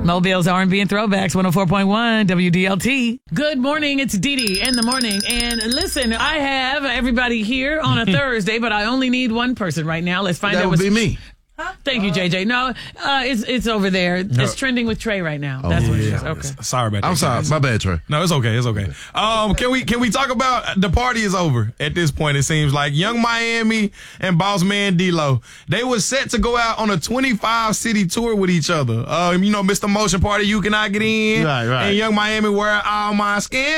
Mobile's R&B and Throwbacks, 104.1 WDLT. Good morning, it's Dee Dee in the morning. And listen, I have everybody here on a Thursday, but I only need one person right now. Let's find out That would be me. Thank you, JJ. No, it's over there. No. It's trending with Trey right now. That's what it is. Okay. Sorry about that. I'm sorry. My bad, Trey. No, it's okay. It's okay. Can we talk about the party is over at this point? It seems like Young Miami and Boss Man D-Lo, they were set to go out on a 25-city tour with each other. Mr. Motion Party, You Cannot Get In. Right. And Young Miami, Where All My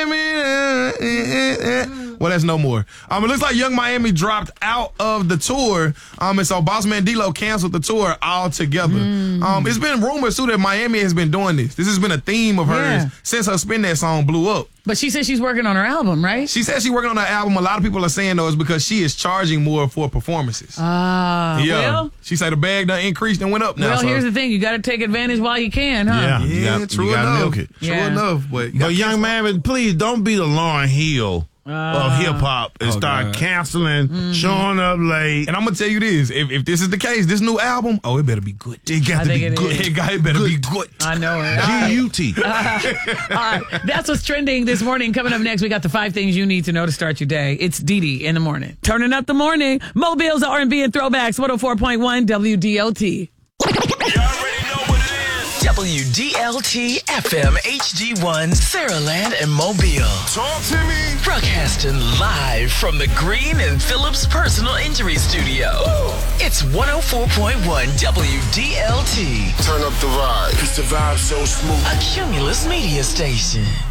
Scamming. Well, that's no more. It looks like Young Miami dropped out of the tour. And so Boss Man D-Lo canceled the tour altogether. It's been rumors too that Miami has been doing this. This has been a theme of hers since her Spin That song blew up. But she said she's working on her album, right? She said she's working on her album. A lot of people are saying though it's because she is charging more for performances. Well, she said the bag done increased and went up now. Well, here's the thing: you got to take advantage while you can, huh? Yeah, true you gotta enough. milk it. True enough, but Young Miami, please don't be the Lauryn Hill of hip hop and start canceling, showing up late. And I'm gonna tell you this: if this is the case, this new album, it better be good. It got to be good. It better be good. I know it. G-U-T. All right, that's what's trending this morning. Coming up next, we got the 5 things you need to know to start your day. It's Dee Dee in the morning. Turning up the morning. Mobile's R&B and Throwbacks, 104.1 WDLT. WDLT FM HD1 Saraland and Mobile. Talk to me. Broadcasting live from the Green and Phillips Personal Injury Studio. It's 104.1 WDLT. Turn up the vibe. Cause the vibe's so smooth. A Cumulus media station.